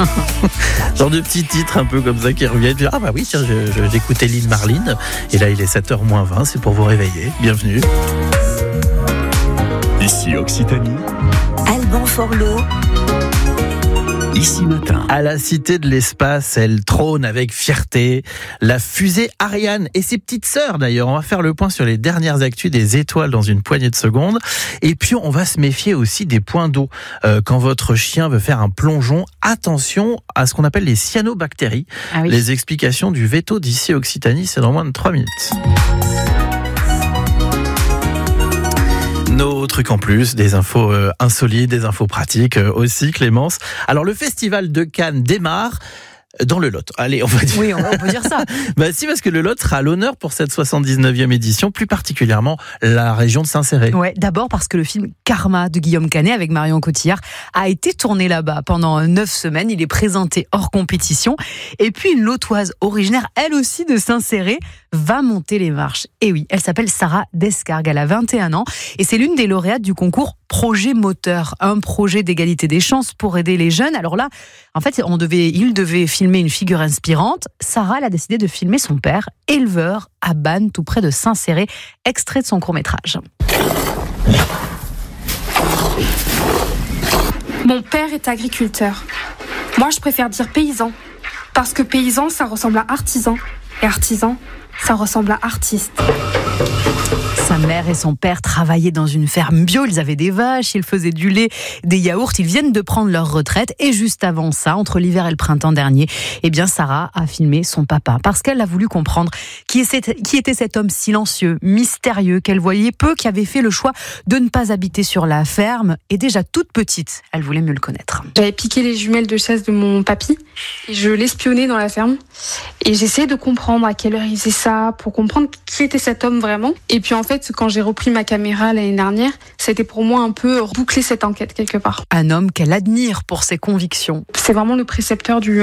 Genre de petits titres un peu comme ça qui reviennent. Ah bah oui, tiens, j'écoutais Lynn Marlin. Et là, il est 7h moins 20, c'est pour vous réveiller. Bienvenue. Ici Occitanie. Alban Forlot. Ici Matin. À la Cité de l'Espace, elle trône avec fierté la fusée Ariane et ses petites sœurs d'ailleurs. On va faire le point sur les dernières actus des étoiles dans une poignée de secondes. Et puis on va se méfier aussi des points d'eau. Quand votre chien veut faire un plongeon, attention à ce qu'on appelle les cyanobactéries. Ah oui. Les explications du veto d'ici Occitanie, c'est dans moins de 3 minutes. Nos trucs en plus, des infos insolites, des infos pratiques aussi, Clémence. Alors le festival de Cannes démarre dans le Lot. Allez, on va dire. Oui, on peut dire ça. Si, parce que le Lot sera à l'honneur pour cette 79e édition, plus particulièrement la région de Saint-Céré. Ouais, d'abord parce que le film Karma de Guillaume Canet avec Marion Cotillard a été tourné là-bas pendant 9 semaines. Il est présenté hors compétition. Et puis une Lotoise originaire, elle aussi de Saint-Céré, va monter les marches. Et oui, elle s'appelle Sarah Descargues, elle a 21 ans et c'est l'une des lauréates du concours Projet Moteur, un projet d'égalité des chances pour aider les jeunes. Alors là, en fait, il devait filmer une figure inspirante. Sarah, elle a décidé de filmer son père, éleveur à Bannes, tout près de Saint-Céré, extrait de son court-métrage. Mon père est agriculteur. Moi, je préfère dire paysan, parce que paysan, ça ressemble à artisan, et artisan, ça ressemble à artiste. Sa mère et son père travaillaient dans une ferme bio, ils avaient des vaches, ils faisaient du lait, des yaourts, ils viennent de prendre leur retraite et juste avant ça, entre l'hiver et le printemps dernier, Sarah a filmé son papa parce qu'elle a voulu comprendre qui était cet homme silencieux, mystérieux, qu'elle voyait peu, qui avait fait le choix de ne pas habiter sur la ferme et déjà toute petite, elle voulait mieux le connaître. J'avais piqué les jumelles de chasse de mon papy et je l'espionnais dans la ferme et j'essayais de comprendre à quelle heure il faisait ça, pour comprendre qui était cet homme vraiment. Et puis en fait, quand j'ai repris ma caméra l'année dernière, c'était pour moi un peu boucler cette enquête quelque part. Un homme qu'elle admire pour ses convictions. C'est vraiment le précepteur du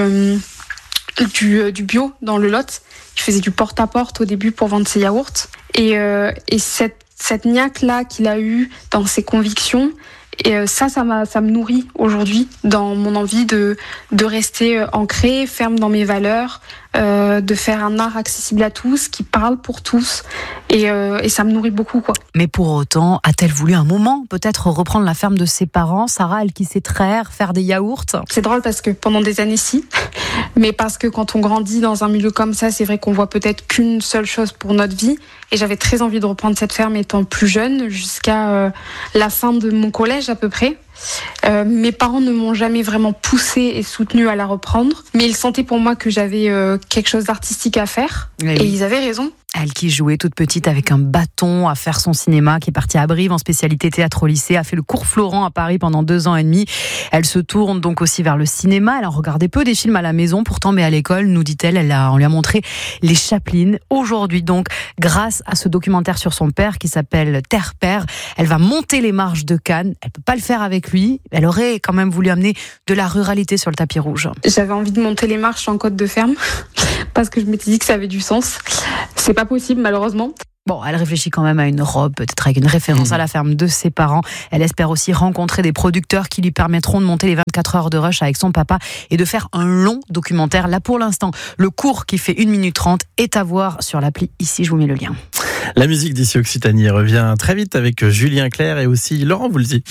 bio dans le Lot. Il faisait du porte-à-porte au début pour vendre ses yaourts. Et cette niaque-là qu'il a eue dans ses convictions, et ça me nourrit aujourd'hui dans mon envie de rester ancrée, ferme dans mes valeurs, de faire un art accessible à tous, qui parle pour tous, et ça me nourrit beaucoup, quoi. Mais pour autant, a-t-elle voulu un moment peut-être reprendre la ferme de ses parents, Sarah, elle qui sait traire, faire des yaourts? C'est drôle parce que pendant des années, si, mais parce que quand on grandit dans un milieu comme ça, c'est vrai qu'on voit peut-être qu'une seule chose pour notre vie, et j'avais très envie de reprendre cette ferme étant plus jeune, jusqu'à la fin de mon collège à peu près. Mes parents ne m'ont jamais vraiment poussée et soutenue à la reprendre, mais ils sentaient pour moi que j'avais quelque chose d'artistique à faire, et ils avaient raison. Elle qui jouait toute petite avec un bâton à faire son cinéma, qui est partie à Brive en spécialité théâtre au lycée, a fait le cours Florent à Paris pendant 2 ans et demi. Elle se tourne donc aussi vers le cinéma. Elle en regardait peu des films à la maison, pourtant, mais à l'école, nous dit-elle, on lui a montré les Chaplin. Aujourd'hui donc, grâce à ce documentaire sur son père qui s'appelle Terre-Père, elle va monter les marches de Cannes. Elle peut pas le faire avec lui. Elle aurait quand même voulu amener de la ruralité sur le tapis rouge. J'avais envie de monter les marches en côte de ferme parce que je m'étais dit que ça avait du sens. C'est pas possible, malheureusement. Bon, elle réfléchit quand même à une robe, peut-être avec une référence à la ferme de ses parents. Elle espère aussi rencontrer des producteurs qui lui permettront de monter les 24 heures de rush avec son papa et de faire un long documentaire. Là, pour l'instant, le court qui fait 1 minute 30 est à voir sur l'appli. Ici, je vous mets le lien. La musique d'ici Occitanie revient très vite avec Julien Clerc et aussi Laurent Voulzy.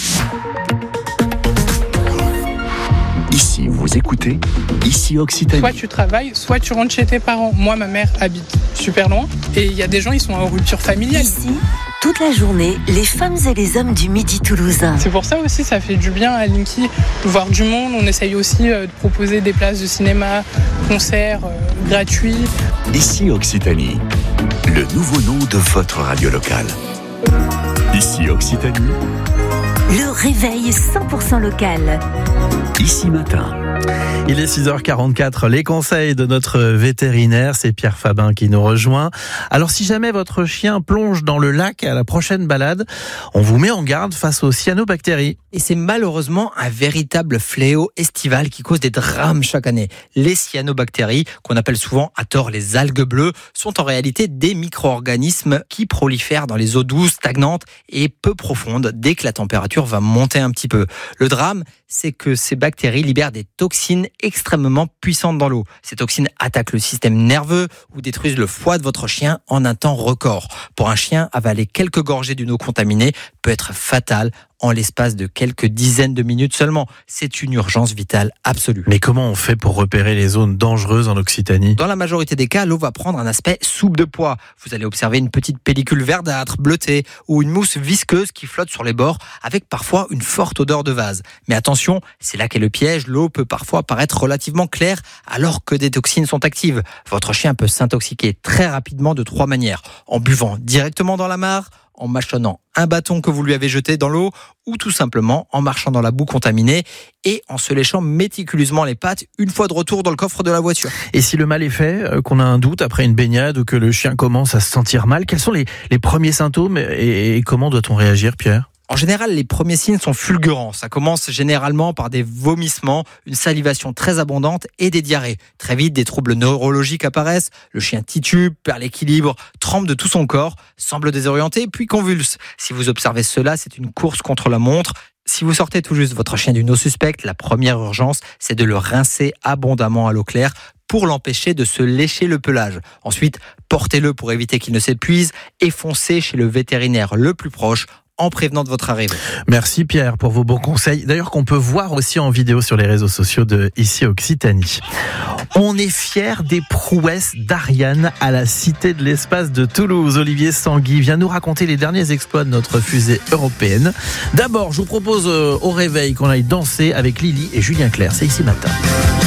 Ici, vous écoutez Ici Occitanie. Soit tu travailles, soit tu rentres chez tes parents. Moi, ma mère habite super loin et il y a des gens, ils sont en rupture familiale. Ici, toute la journée, les femmes et les hommes du Midi toulousain. C'est pour ça aussi, ça fait du bien à Linky de voir du monde. On essaye aussi de proposer des places de cinéma, concerts gratuits. Ici Occitanie, le nouveau nom de votre radio locale. Ici Occitanie. Le réveil 100% local. Ici Matin. Il est 6h44, les conseils de notre vétérinaire, c'est Pierre Fabin qui nous rejoint. Alors si jamais votre chien plonge dans le lac à la prochaine balade, on vous met en garde face aux cyanobactéries. Et c'est malheureusement un véritable fléau estival qui cause des drames chaque année. Les cyanobactéries, qu'on appelle souvent à tort les algues bleues, sont en réalité des micro-organismes qui prolifèrent dans les eaux douces, stagnantes et peu profondes dès que la température va monter un petit peu. Le drame, c'est que ces bactéries libèrent des toxines toxines extrêmement puissantes dans l'eau. Ces toxines attaquent le système nerveux ou détruisent le foie de votre chien en un temps record. Pour un chien, avaler quelques gorgées d'une eau contaminée peut être fatal en l'espace de quelques dizaines de minutes seulement. C'est une urgence vitale absolue. Mais comment on fait pour repérer les zones dangereuses en Occitanie ? Dans la majorité des cas, l'eau va prendre un aspect soupe de pois. Vous allez observer une petite pellicule verdâtre, bleutée, ou une mousse visqueuse qui flotte sur les bords, avec parfois une forte odeur de vase. Mais attention, c'est là qu'est le piège. L'eau peut parfois paraître relativement claire, alors que des toxines sont actives. Votre chien peut s'intoxiquer très rapidement de 3 manières. En buvant directement dans la mare, en mâchonnant un bâton que vous lui avez jeté dans l'eau, ou tout simplement en marchant dans la boue contaminée et en se léchant méticuleusement les pattes une fois de retour dans le coffre de la voiture. Et si le mal est fait, qu'on a un doute après une baignade ou que le chien commence à se sentir mal, quels sont les premiers symptômes et comment doit-on réagir, Pierre ? En général, les premiers signes sont fulgurants. Ça commence généralement par des vomissements, une salivation très abondante et des diarrhées. Très vite, des troubles neurologiques apparaissent. Le chien titube, perd l'équilibre, tremble de tout son corps, semble désorienté, puis convulse. Si vous observez cela, c'est une course contre la montre. Si vous sortez tout juste votre chien d'une eau suspecte, la première urgence, c'est de le rincer abondamment à l'eau claire pour l'empêcher de se lécher le pelage. Ensuite, portez-le pour éviter qu'il ne s'épuise et foncez chez le vétérinaire le plus proche en prévenant de votre arrivée. Merci Pierre pour vos bons conseils. D'ailleurs qu'on peut voir aussi en vidéo sur les réseaux sociaux de Ici Occitanie. On est fiers des prouesses d'Ariane à la Cité de l'Espace de Toulouse. Olivier Sanguy vient nous raconter les derniers exploits de notre fusée européenne. D'abord, je vous propose au réveil qu'on aille danser avec Lily et Julien Clerc. C'est ici matin.